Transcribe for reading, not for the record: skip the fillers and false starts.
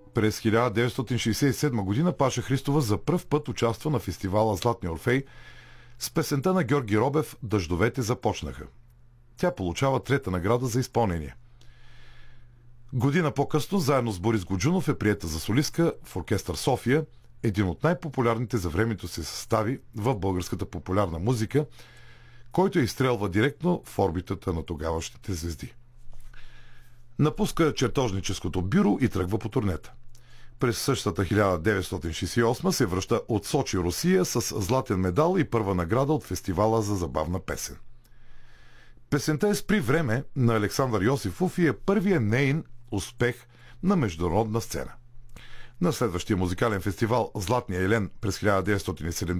През 1967 година Паша Христова за пръв път участва на фестивала Златния Орфей с песента на Георги Робев «Дъждовете започнаха». Тя получава трета награда за изпълнение. Година по-късно, заедно с Борис Годжунов, е приета за солистка в оркестър София, един от най-популярните за времето си състави в българската популярна музика, който изстрелва директно в орбитата на тогавашните звезди. Напуска чертожническото бюро и тръгва по турнета. През същата 1968 се връща от Сочи, Русия, с златен медал и първа награда от фестивала за забавна песен. Песента е «Спри време» на Александър Йосифов и е първият нейн успех на международна сцена. На следващия музикален фестивал Златния Елен през 1970